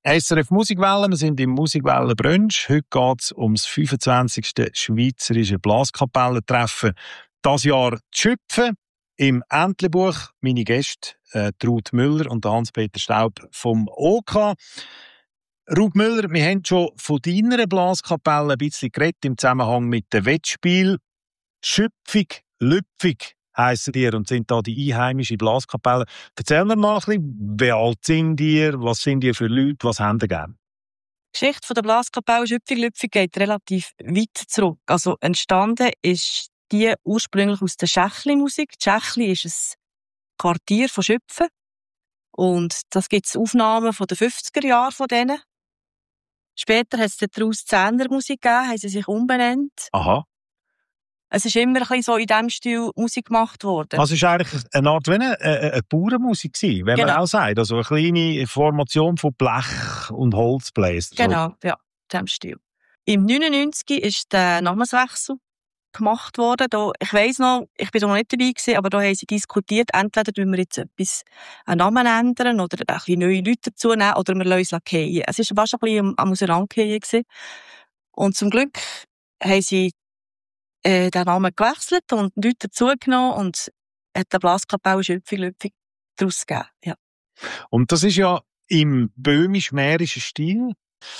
SRF Musikwelle, wir sind im Musikwellen-Brunch. Heute geht es ums 25. Schweizerische Blaskapellentreffen. Das Jahr die Schüpfe im Entlebuch. Meine Gäste Ruth Müller und Hans-Peter Staub vom OK. Ruth Müller, wir haben schon von deiner Blaskapelle ein bisschen geredet im Zusammenhang mit dem Wettspiel. Schüpfig, Lüpfig heissen ihr und sind da die einheimische Blaskapelle. Erzähl mir mal ein bisschen, wie alt sind ihr, was sind ihr für Leute, was habt ihr gerne? Die Geschichte der Blaskapelle Schüpfig-Lüpfig geht relativ weit zurück. Also entstanden ist die ursprünglich aus der Schächli-Musik. Schächli ist ein Quartier von Schüpfen. Und das gibt es Aufnahmen von den 50er Jahren von denen. Später hat es daraus Zehnermusik gegeben, haben sie sich umbenannt. Aha. Es ist immer ein bisschen so in diesem Stil Musik gemacht worden. Also es war eigentlich eine Art wie eine Bauernmusik, wenn man auch sagt. Also eine kleine Formation von Blech- und Holzbläsern. Genau, ja, in diesem Stil. Im 1999 ist der Namenswechsel gemacht worden. Da, ich weiss noch, ich bin da noch nicht dabei gewesen, aber da haben sie diskutiert, entweder tun wir jetzt einen Namen ändern oder ein bisschen neue Leute dazu nehmen oder wir lassen es lackieren. Es war fast ein bisschen am Auseinandergehen. Und zum Glück haben sie den Namen gewechselt und Leute dazugenommen und hat den Blaskapelle Schüpfig-Lüpfig daraus gegeben. Ja. Und das ist ja im böhmisch-mährischen Stil.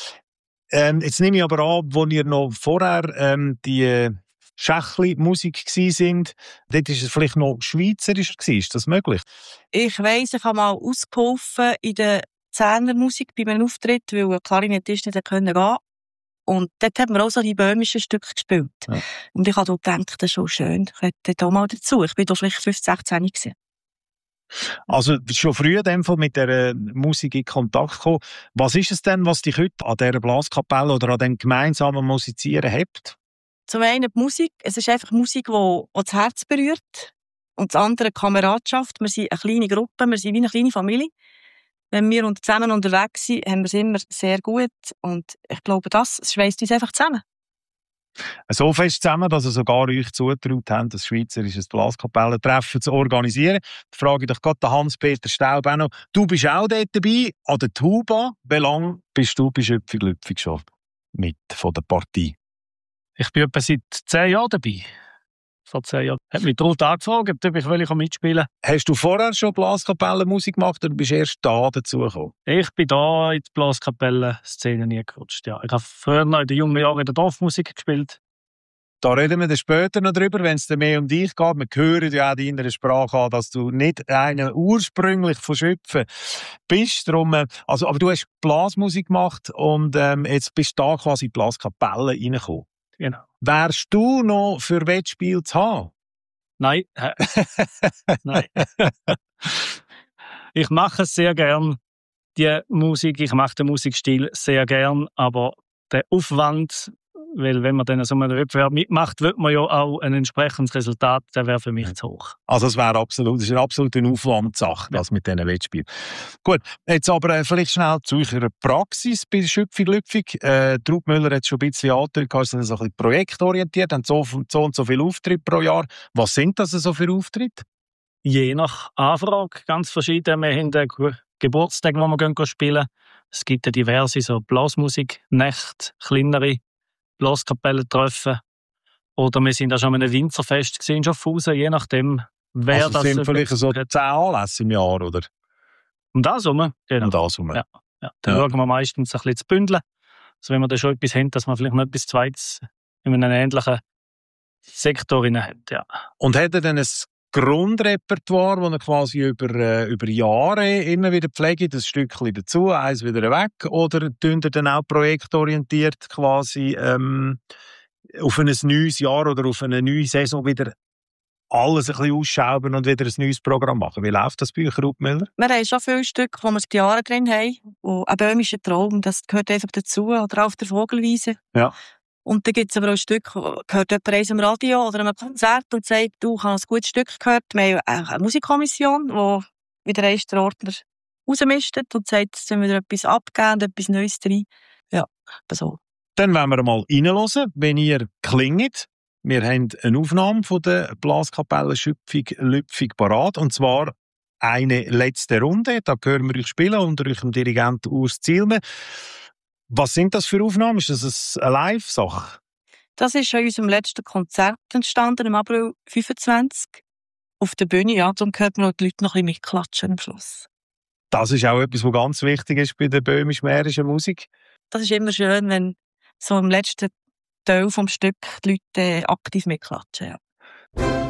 Jetzt nehme ich aber an, wo ihr noch vorher die Schächli-Musik gsi sind, dort ist es vielleicht noch schweizerischer gewesen. Ist das möglich? Ich weiss, ich habe mal ausgeholfen in der Zehnermusik bei einem Auftritt, weil ein Klarinettist nicht gehen konnte. Und dort hat man auch so die böhmischen Stücke gespielt. Ja. Und ich habe da gedacht, das ist schon schön, ich hätte da mal dazu. Ich bin da vielleicht 15, 16 gewesen. Also schon früh in dem Fall mit dieser Musik in Kontakt gekommen. Was ist es denn, was dich heute an dieser Blaskapelle oder an dem gemeinsamen Musizieren hebt? Zum einen die Musik. Es ist einfach Musik, die das Herz berührt. Und das andere die Kameradschaft. Wir sind eine kleine Gruppe, wir sind wie eine kleine Familie. Wenn wir zusammen unterwegs sind, haben wir es immer sehr gut. Und ich glaube, das schweißt uns einfach zusammen. So fest zusammen, dass ihr sogar euch zugetraut habt, das schweizerische Blaskapellentreffen zu organisieren. Da frage ich doch gerade den Hans-Peter Staub auch noch. Du bist auch dort dabei, an der Tuba. Wie lange bist du bei Schüpfig-Lüpfig schon mit von der Partie? Ich bin etwa seit 10 Jahren dabei. Vor 10 Jahren. Hat mich Ruth angefragt, ob ich mitspielen will. Hast du vorher schon Blaskapellenmusik gemacht oder bist du erst da dazugekommen? Ich bin da in die Blaskapellenszene nie gerutscht. Ja. Ich habe früher noch in den jungen Jahren in der Dorfmusik gespielt. Da reden wir dann später noch drüber, wenn es dann mehr um dich geht. Wir hören ja auch in deiner Sprache an, dass du nicht einer ursprünglich von Schüpfen bist. Darum, aber du hast Blasmusik gemacht und jetzt bist du da quasi in die Blaskapelle reingekommen. Genau. Wärst du noch für Wettspiel zu haben? Nein. Nein. Ich mache es sehr gern, die Musik. Ich mache den Musikstil sehr gern, aber der Aufwand, weil wenn man dann so einen Wettbewerb mitmacht, wird man ja auch ein entsprechendes Resultat, der wäre für mich zu hoch. Also es ist eine absolute Aufwandsache, das mit diesen Wettspielen. Gut, jetzt aber vielleicht schnell zu eurer Praxis bei Schüpfig-Lüpfig. Ruth Müller hat schon ein bisschen angedeutet, dass sie so ein bisschen projektorientiert haben, so und so viele Auftritte pro Jahr. Was sind das so für Auftritte? Je nach Anfrage, ganz verschieden. Wir haben einen Geburtstag, wo wir spielen. Es gibt ja diverse so Blasmusik-Nächte, kleinere Blaskapellentreffen. Oder wir sind auch schon an einem Winzerfest in Schaffhausen, je nachdem, wer also das sind vielleicht so 10 Anlässe im Jahr, oder? Um das herum, genau. Um das herum. Ja. Dann schauen wir meistens ein bisschen zu bündeln. Also wenn wir da schon etwas haben, dass man vielleicht noch etwas Zweites in einem ähnlichen Sektor hat. Ja. Und hat er dann ein Grundrepertoire, das er quasi über Jahre immer wieder pflegt, ein Stückchen dazu, eins wieder weg, oder tun er dann auch projektorientiert quasi auf ein neues Jahr oder auf eine neue Saison wieder alles ein bisschen ausschauben und wieder ein neues Programm machen? Wie läuft das bei euch, Ruth Müller? Wir haben schon viele Stücke, die wir seit Jahren drin haben. Und ein böhmischer Traum, das gehört einfach dazu. Oder auf der Vogelwiese. Ja. Und dann gibt es aber auch Stücke, gehört jemand eins im Radio oder einem Konzert und sagt, du, ich habe ein gutes Stück gehört. Wir haben eine Musikkommission, die wieder eins der Ordner rausmistet und sagt, es soll wieder etwas abgeben und etwas Neues rein. Ja, so. Dann wollen wir mal reinhören, wenn ihr klingt. Wir haben eine Aufnahme von der Blaskapelle Schüpfig-Lüpfig parat. Und zwar «Eine letzte Runde». Da hören wir euch spielen unter eurem Dirigent Urs Zielme. Was sind das für Aufnahmen? Ist das eine Live-Sache? Das ist an unserem letzten Konzert entstanden, im April 25. Auf der Bühne, ja, darum hört man die Leute noch ein bisschen mitklatschen am Schluss. Das ist auch etwas, was ganz wichtig ist bei der böhmisch-mährischen Musik. Das ist immer schön, wenn so im letzten Teil vom Stück die Leute aktiv mitklatschen. Ja.